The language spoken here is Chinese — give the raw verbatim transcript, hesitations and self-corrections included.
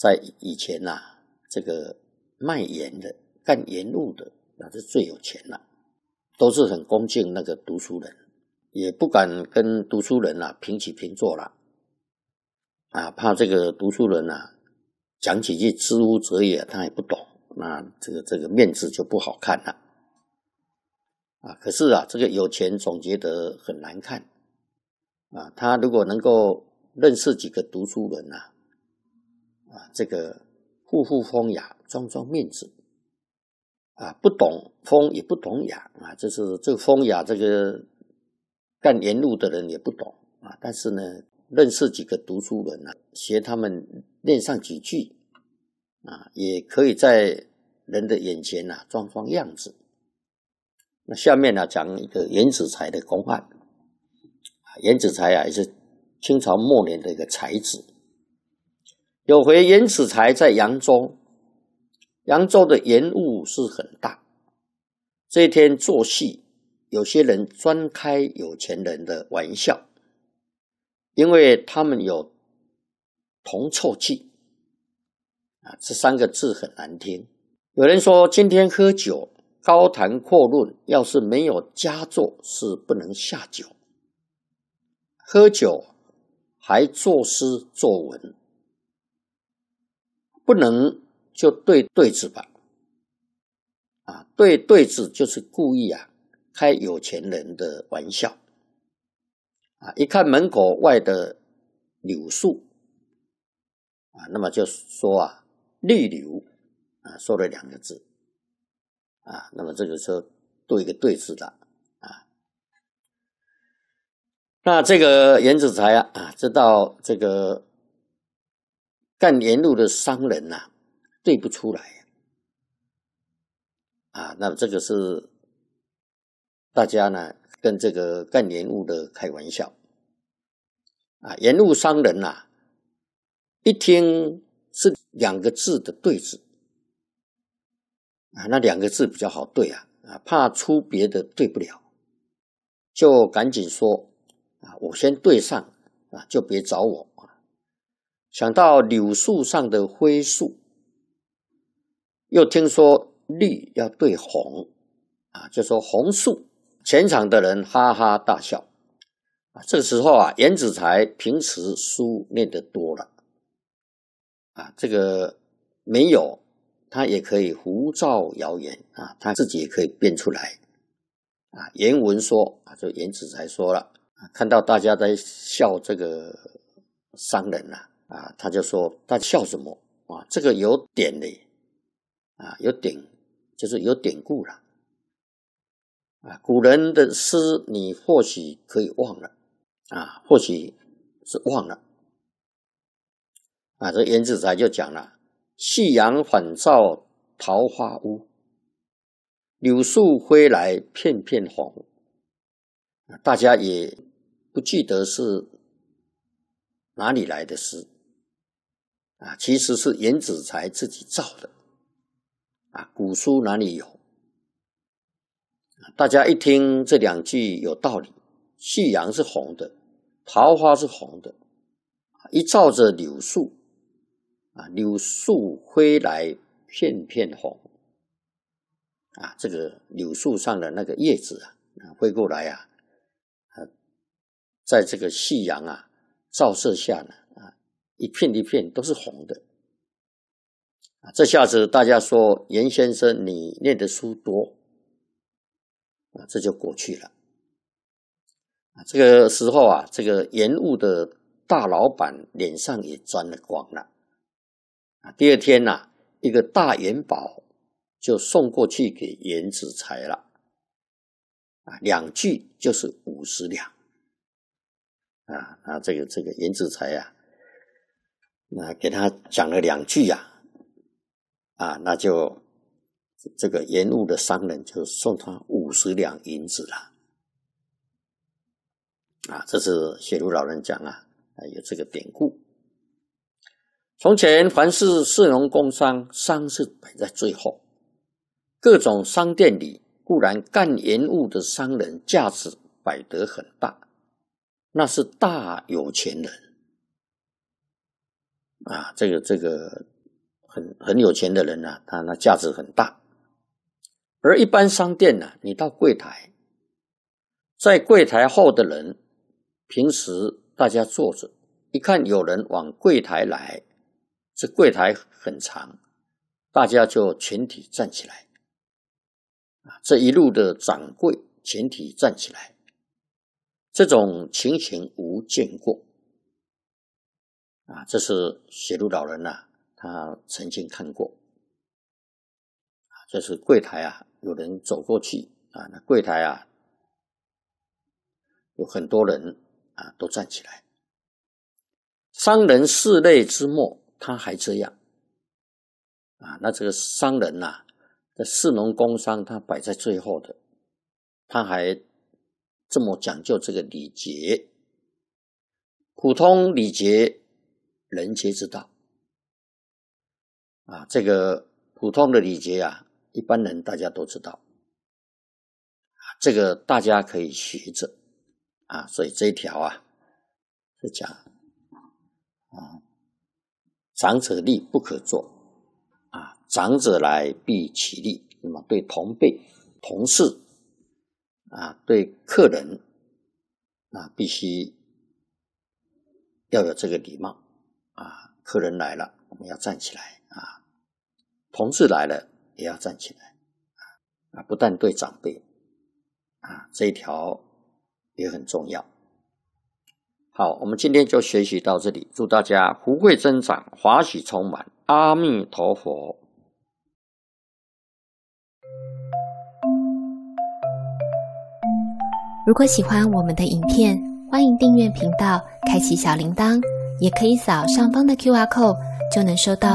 在以前呐、啊，这个卖盐的、干盐路的，那是最有钱了，都是很恭敬那个读书人，也不敢跟读书人啊平起平坐了，啊，怕这个读书人啊讲几句知乎者也，他也不懂，那这个这个面子就不好看了。啊，可是啊，这个有钱总觉得很难看啊。他如果能够认识几个读书人啊，啊，这个富富风雅，装装面子啊，不懂风也不懂雅啊，就是这个风雅，这个干盐路的人也不懂啊。但是呢，认识几个读书人啊，学他们念上几句啊，也可以在人的眼前啊装装样子。那下面呢、啊、讲一个严子才的公案。严子才啊也是清朝末年的一个才子。有回严子才在扬州，扬州的盐务是很大。这一天做戏，有些人专开有钱人的玩笑，因为他们有铜臭气啊，这三个字很难听。有人说今天喝酒高谈阔论，要是没有佳作是不能下酒。喝酒还作诗作文，不能就对对子吧。啊，对对子就是故意啊开有钱人的玩笑。啊，一看门口外的柳树啊，那么就说啊绿柳啊，说了两个字。啊，那么这个时候对一个对字了啊。那这个严子才啊啊，知道这个干盐路的商人呐、啊，对不出来啊。那么这个是大家呢跟这个干盐路的开玩笑啊。盐路商人呐、啊，一听是两个字的对子。啊，那两个字比较好对啊，啊，怕出别的对不了，就赶紧说啊，我先对上啊，就别找我啊。想到柳树上的灰树，又听说绿要对红啊，就说红树，全场的人哈哈大笑啊。这个时候啊，严子才平时书念得多了啊，这个没有。他也可以胡造谣言啊，他自己也可以编出来啊。原文说啊，就严子才说了啊，看到大家在笑这个商人呐 啊, 啊，他就说他笑什么啊？这个有典的啊，有典就是有典故了啊。古人的诗你或许可以忘了啊，或许是忘了啊。这严子才就讲了。夕阳返照桃花坞，柳树飞来片片红。大家也不记得是哪里来的诗啊，其实是严子才自己造的啊，古书哪里有？大家一听这两句有道理，夕阳是红的，桃花是红的，一照着柳树。啊，柳树飞来片片红啊，这个柳树上的那个叶子啊，飞过来啊，啊，在这个夕阳啊照射下呢，啊，一片一片都是红的啊。这下子大家说严先生你念的书多啊，这就过去了啊。这个时候啊，这个盐务的大老板脸上也沾了光了。啊，第二天呐、啊，一个大元宝就送过去给严子才了，啊，两句就是五十两，啊，那这个这个严子才啊，那给他讲了两句呀、啊，啊，那就这个盐务的商人就送他五十两银子了，啊，这是写如老人讲啊，有这个典故。从前凡是士农工商，商是摆在最后。各种商店里，固然干盐务的商人价值摆得很大，那是大有钱人。 啊，这个这个很很有钱的人啊，他那价值很大。而一般商店呢、啊，你到柜台，在柜台后的人，平时大家坐着，一看有人往柜台来，这柜台很长，大家就全体站起来。这一路的掌柜全体站起来，这种情形无见过。啊，这是写路老人啊，他曾经看过。啊，这是柜台啊，有人走过去啊，那柜台啊，有很多人啊都站起来。商人室内之末，他还这样。啊，那这个商人呐、啊，这士农工商他摆在最后的，他还这么讲究这个礼节。普通礼节，人皆知道。啊，这个普通的礼节啊，一般人大家都知道。啊，这个大家可以学着。啊，所以这一条啊，是讲啊，长者立不可坐。啊，长者来必起立。那么对同辈、同事啊，对客人啊，必须要有这个礼貌啊。客人来了，我们要站起来啊；同事来了，也要站起来啊。不但对长辈啊，这一条也很重要。好，我们今天就学习到这里，祝大家福慧增长，华喜充满。阿弥陀佛。 如果喜欢我们的影片，欢迎订阅频道，开启小铃铛，也可以扫上方的 Q R code，就能收到